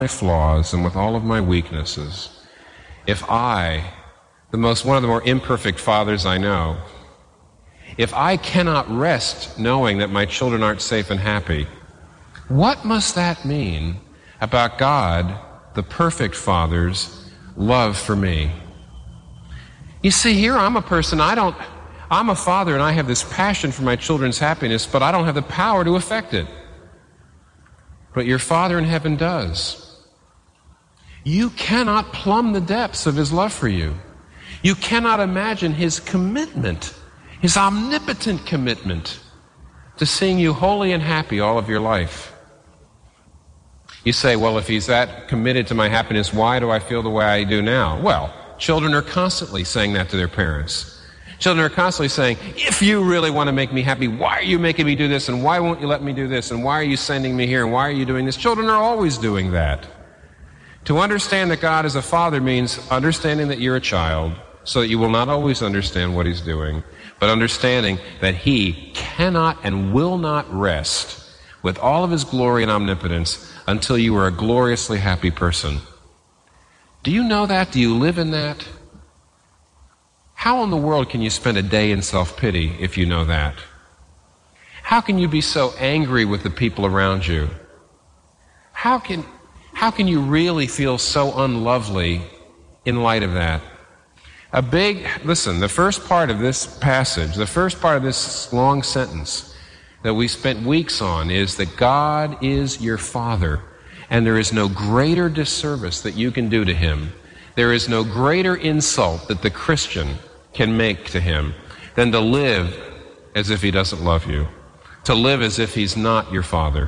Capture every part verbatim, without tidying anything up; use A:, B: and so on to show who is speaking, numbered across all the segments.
A: my flaws and with all of my weaknesses, if I, the most one of the more imperfect fathers I know, if I cannot rest knowing that my children aren't safe and happy, what must that mean about God, the perfect Father's love for me? You see, here I'm a person, I don't, I'm a father and I have this passion for my children's happiness, but I don't have the power to affect it. But your Father in heaven does. You cannot plumb the depths of His love for you. You cannot imagine His commitment, His omnipotent commitment to seeing you holy and happy all of your life. You say, well, if He's that committed to my happiness, why do I feel the way I do now? Well, children are constantly saying that to their parents. Children are constantly saying, if you really want to make me happy, why are you making me do this? And why won't you let me do this? And why are you sending me here? And why are you doing this? Children are always doing that. To understand that God is a father means understanding that you're a child, so that you will not always understand what He's doing, but understanding that He cannot and will not rest with all of His glory and omnipotence until you are a gloriously happy person. Do you know that? Do you live in that? How in the world can you spend a day in self-pity if you know that? How can you be so angry with the people around you? How can, how can you really feel so unlovely in light of that? A big, listen, the first part of this passage, the first part of this long sentence that we spent weeks on is that God is your Father, and there is no greater disservice that you can do to Him. There is no greater insult that the Christian can make to Him than to live as if He doesn't love you, to live as if He's not your Father.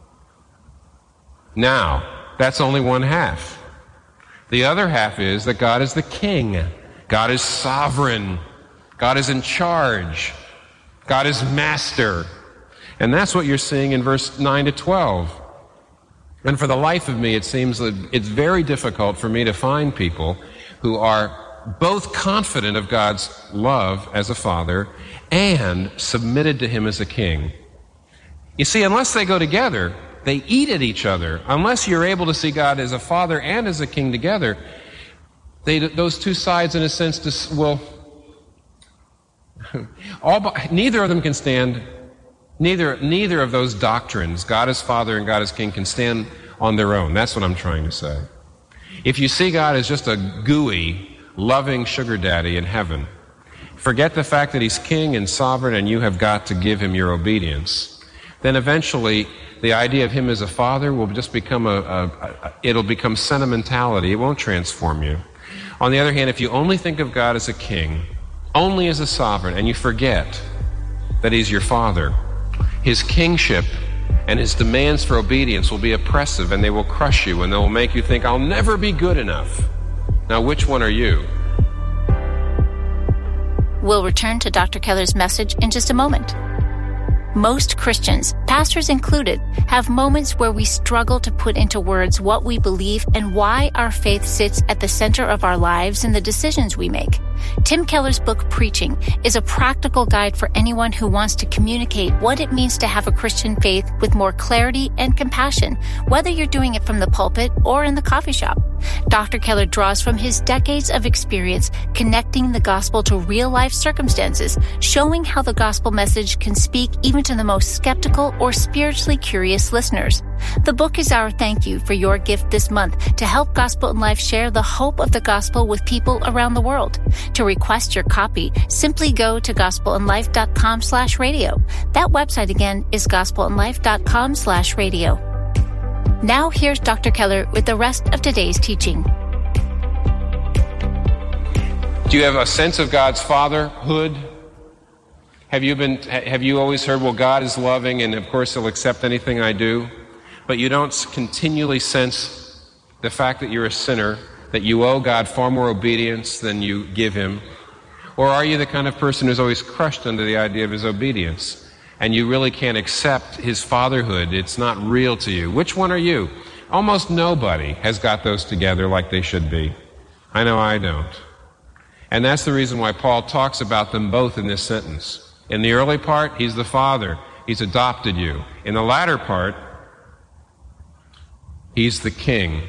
A: Now, that's only one half. The other half is that God is the King. God is sovereign. God is in charge. God is master. And that's what you're seeing in verse nine to twelve. And for the life of me, it seems that it's very difficult for me to find people who are both confident of God's love as a father and submitted to Him as a king. You see, unless they go together, they eat at each other. Unless you're able to see God as a father and as a king together, they, those two sides, in a sense, just, will, all, neither of them can stand. Neither, neither of those doctrines, God as Father and God as King, can stand on their own. That's what I'm trying to say. If you see God as just a gooey, loving sugar daddy in heaven, forget the fact that He's King and sovereign and you have got to give Him your obedience, then eventually the idea of Him as a father will just become a, a, a it'll become sentimentality. It won't transform you. On the other hand, if you only think of God as a king, only as a sovereign, and you forget that He's your Father, His kingship and His demands for obedience will be oppressive, and they will crush you, and they will make you think, I'll never be good enough. Now, which one are you?
B: We'll return to Doctor Keller's message in just a moment. Most Christians, pastors included, have moments where we struggle to put into words what we believe and why our faith sits at the center of our lives and the decisions we make. Tim Keller's book, Preaching, is a practical guide for anyone who wants to communicate what it means to have a Christian faith with more clarity and compassion, whether you're doing it from the pulpit or in the coffee shop. Doctor Keller draws from his decades of experience connecting the gospel to real-life circumstances, showing how the gospel message can speak even to the most skeptical or spiritually curious listeners. The book is our thank you for your gift this month to help Gospel in Life share the hope of the gospel with people around the world. To request your copy, simply go to gospelinlife.com slash radio. That website again is gospelinlife.com slash radio. Now here's Doctor Keller with the rest of today's teaching.
A: Do you have a sense of God's fatherhood? Have you been, have you always heard, well, God is loving and of course He'll accept anything I do? But you don't continually sense the fact that you're a sinner, that you owe God far more obedience than you give Him? Or are you the kind of person who's always crushed under the idea of His obedience, and you really can't accept His fatherhood? It's not real to you. Which one are you? Almost nobody has got those together like they should be. I know I don't. And that's the reason why Paul talks about them both in this sentence. In the early part, He's the Father. He's adopted you. In the latter part, He's the King